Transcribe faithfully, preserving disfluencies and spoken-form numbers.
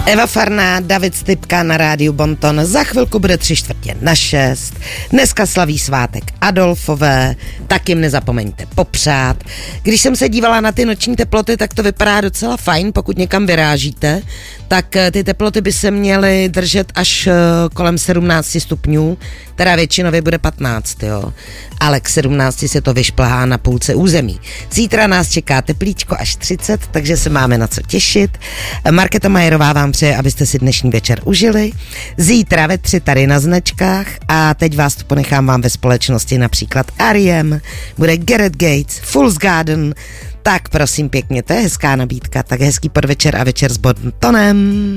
Eva Farná, David Stypka na rádiu Bonton. Za chvilku bude tři čtvrtě na šest. Dneska slaví svátek Adolfové, tak jim nezapomeňte popřát. Když jsem se dívala na ty noční teploty, tak to vypadá docela fajn, pokud někam vyrážíte, tak ty teploty by se měly držet až kolem sedmnáct stupňů, teda většinově bude patnáct, jo. Ale k sedmnácti se to vyšplhá na půlce území. Zítra nás čeká teplíčko až třicet, takže se máme na co těšit. Markéta Majerová vám přeje, abyste si dnešní večer užili. Zítra ve tři tady na značkách a teď vás tu ponechám vám ve společnosti například R E M, bude Gareth Gates, Fool's Garden, tak prosím pěkně, to je hezká nabídka, tak hezký podvečer a večer s Bontonem.